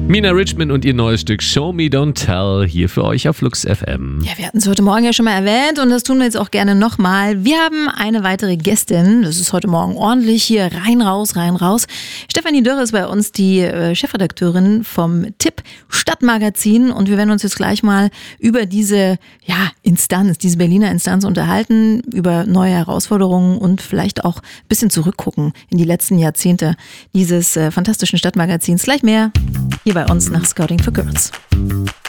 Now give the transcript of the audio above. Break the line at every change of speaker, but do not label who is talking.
Mina Richmond und ihr neues Stück Show Me Don't Tell hier für euch auf Flux FM.
Ja, wir hatten es heute Morgen ja schon mal erwähnt und das tun wir jetzt auch gerne nochmal. Wir haben eine weitere Gästin, das ist heute Morgen ordentlich hier rein, raus. Stefanie Dörr ist bei uns die Chefredakteurin vom Tipp Stadtmagazin und wir werden uns jetzt gleich mal über diese Instanz, diese Berliner Instanz unterhalten, über neue Herausforderungen und vielleicht auch ein bisschen zurückgucken in die letzten Jahrzehnte dieses fantastischen Stadtmagazins. Gleich mehr hier bei uns nach Scouting for Girls.